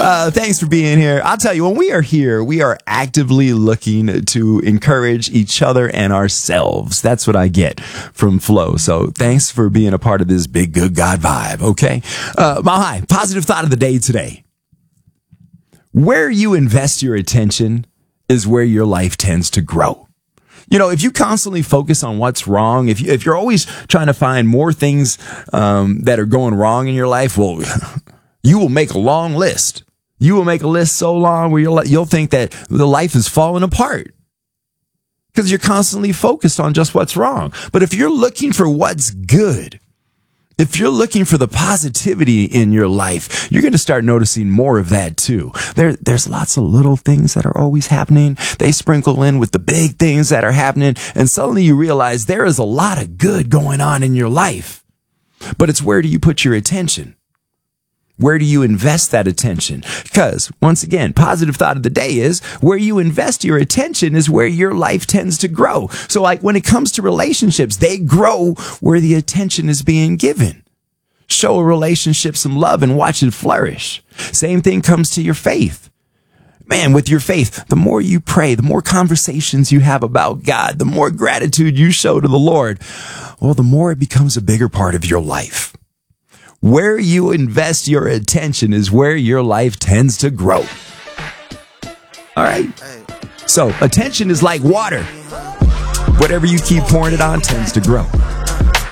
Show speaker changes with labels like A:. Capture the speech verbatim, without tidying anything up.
A: Uh, thanks for being here. I'll tell you, when we are here, we are actively looking to encourage each other and ourselves. That's what I get from Flow. So thanks for being a part of this big, good God vibe. Okay. Uh, Mile High, positive thought of the day today. Where you invest your attention is where your life tends to grow. You know, if you constantly focus on what's wrong, if you, if you're always trying to find more things um, that are going wrong in your life, well, you will make a long list. You will make a list so long where you'll you'll think that the life is falling apart because you're constantly focused on just what's wrong. But if you're looking for what's good, if you're looking for the positivity in your life, you're going to start noticing more of that too. There, there's lots of little things that are always happening. They sprinkle in with the big things that are happening. And suddenly you realize there is a lot of good going on in your life. But it's where do you put your attention? Where do you invest that attention? Because once again, positive thought of the day is where you invest your attention is where your life tends to grow. So like when it comes to relationships, they grow where the attention is being given. Show a relationship some love and watch it flourish. Same thing comes to your faith. Man, with your faith, the more you pray, the more conversations you have about God, the more gratitude you show to the Lord, well, the more it becomes a bigger part of your life. Where you invest your attention is where your life tends to grow. All right. So attention is like water. Whatever you keep pouring it on tends to grow.